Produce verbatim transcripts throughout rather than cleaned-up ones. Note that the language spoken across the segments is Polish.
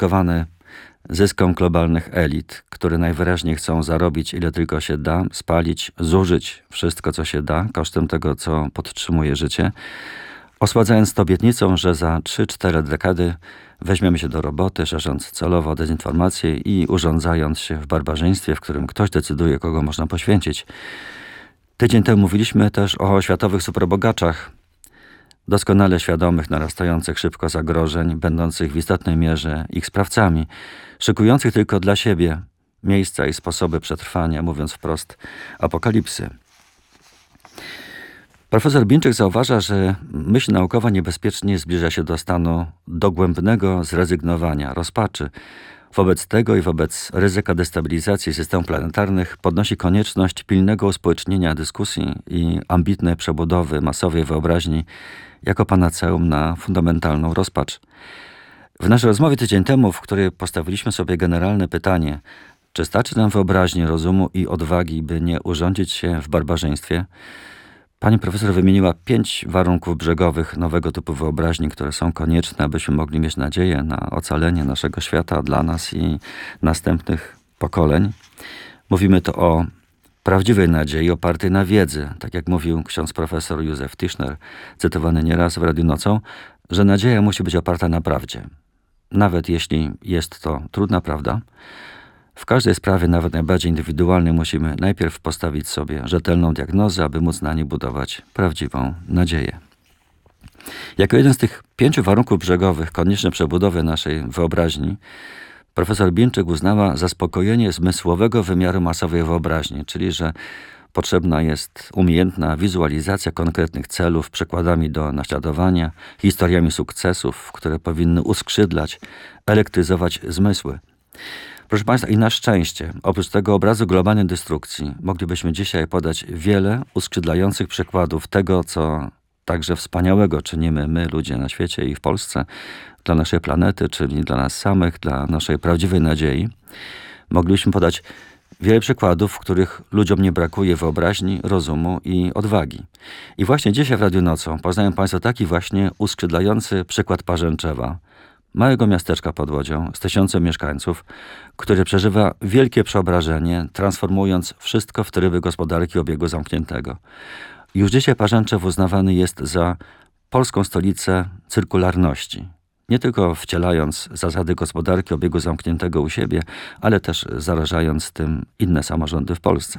podporządkowany zyskom globalnych elit, które najwyraźniej chcą zarobić ile tylko się da, spalić, zużyć wszystko, co się da, kosztem tego, co podtrzymuje życie, osładzając to obietnicą, że za trzy cztery dekady weźmiemy się do roboty, szerząc celowo dezinformację i urządzając się w barbarzyństwie, w którym ktoś decyduje, kogo można poświęcić. Tydzień temu mówiliśmy też o światowych superbogaczach, doskonale świadomych narastających szybko zagrożeń, będących w istotnej mierze ich sprawcami, szykujących tylko dla siebie miejsca i sposoby przetrwania, mówiąc wprost, apokalipsy. Profesor Bińczyk zauważa, że myśl naukowa niebezpiecznie zbliża się do stanu dogłębnego zrezygnowania, rozpaczy. Wobec tego i wobec ryzyka destabilizacji systemów planetarnych podnosi konieczność pilnego uspołecznienia dyskusji i ambitnej przebudowy masowej wyobraźni jako panaceum na fundamentalną rozpacz. W naszej rozmowie tydzień temu, w której postawiliśmy sobie generalne pytanie, czy starczy nam wyobraźni, rozumu i odwagi, by nie urządzić się w barbarzyństwie, pani profesor wymieniła pięć warunków brzegowych nowego typu wyobraźni, które są konieczne, abyśmy mogli mieć nadzieję na ocalenie naszego świata dla nas i następnych pokoleń. Mówimy to o prawdziwej nadziei opartej na wiedzy, tak jak mówił ksiądz profesor Józef Tischner, cytowany nieraz w Radiu Nocą, że nadzieja musi być oparta na prawdzie. Nawet jeśli jest to trudna prawda, w każdej sprawie, nawet najbardziej indywidualnej, musimy najpierw postawić sobie rzetelną diagnozę, aby móc na niej budować prawdziwą nadzieję. Jako jeden z tych pięciu warunków brzegowych konieczne przebudowy naszej wyobraźni, profesor Bińczyk uznała zaspokojenie zmysłowego wymiaru masowej wyobraźni, czyli że potrzebna jest umiejętna wizualizacja konkretnych celów, przykładami do naśladowania, historiami sukcesów, które powinny uskrzydlać, elektryzować zmysły. Proszę Państwa, i na szczęście, oprócz tego obrazu globalnej destrukcji, moglibyśmy dzisiaj podać wiele uskrzydlających przykładów tego, co także wspaniałego czynimy my, ludzie na świecie i w Polsce, dla naszej planety, czyli dla nas samych, dla naszej prawdziwej nadziei. Moglibyśmy podać wiele przykładów, w których ludziom nie brakuje wyobraźni, rozumu i odwagi. I właśnie dzisiaj w Radiu Nocą poznają Państwo taki właśnie uskrzydlający przykład Parzęczewa, małego miasteczka pod Łodzią z tysiącem mieszkańców, które przeżywa wielkie przeobrażenie, transformując wszystko w tryby gospodarki obiegu zamkniętego. Już dzisiaj Parzęczew uznawany jest za polską stolicę cyrkularności. Nie tylko wcielając zasady gospodarki obiegu zamkniętego u siebie, ale też zarażając tym inne samorządy w Polsce.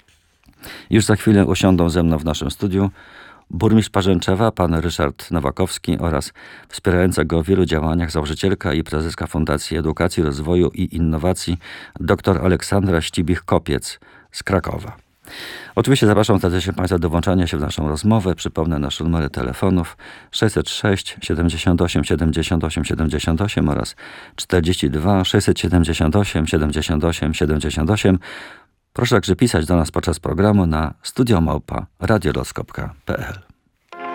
Już za chwilę usiądą ze mną w naszym studiu burmistrz Parzęczewa, pan Ryszard Nowakowski oraz wspierająca go w wielu działaniach założycielka i prezeska Fundacji Edukacji, Rozwoju i Innowacji dr Aleksandra Ścibich-Kopiec z Krakowa. Oczywiście zapraszam serdecznie Państwa do włączania się w naszą rozmowę. Przypomnę nasze numery telefonów sześćset sześć siedemdziesiąt osiem siedemdziesiąt osiem siedemdziesiąt osiem oraz czterdzieści dwa sześćset siedemdziesiąt osiem siedemdziesiąt osiem siedemdziesiąt osiem. Proszę także pisać do nas podczas programu na studio małpa radioloz kropka p l.